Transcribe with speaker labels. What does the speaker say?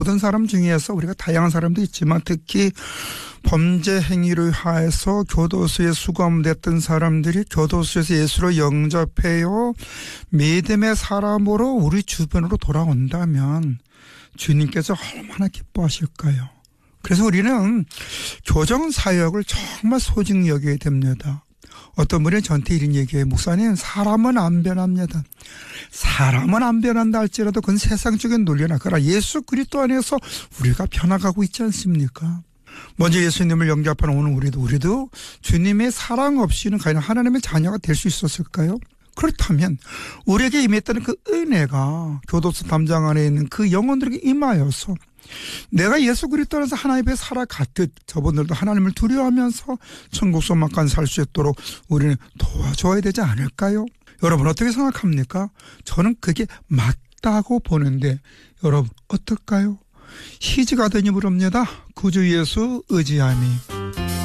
Speaker 1: 모든 사람 중에서 우리가 다양한 사람도 있지만 특히 범죄 행위를 하여서 교도소에 수감됐던 사람들이 교도소에서 예수를 영접해요 믿음의 사람으로 우리 주변으로 돌아온다면 주님께서 얼마나 기뻐하실까요? 그래서 우리는 교정사역을 정말 소중히 여겨야 됩니다. 어떤 분이 저한테 이런 얘기해요. 목사님, 사람은 안 변합니다. 사람은 안 변한다 할지라도 그건 세상적인 논리나 그러나 예수 그리스도 안에서 우리가 변화가고 있지 않습니까? 먼저 예수님을 영접하는 오늘 우리도 주님의 사랑 없이는 과연 하나님의 자녀가 될 수 있었을까요? 그렇다면 우리에게 임했던 그 은혜가 교도소 담장 안에 있는 그 영혼들에게 임하여서 내가 예수 그리스도 안에서 하나님의 살아갔듯 저분들도 하나님을 두려워하면서 천국 소망까지 살 수 있도록 우리는 도와줘야 되지 않을까요? 여러분 어떻게 생각합니까? 저는 그게 맞다고 보는데 여러분 어떨까요? 희지가 되니 부릅니다. 구주 예수 의지하니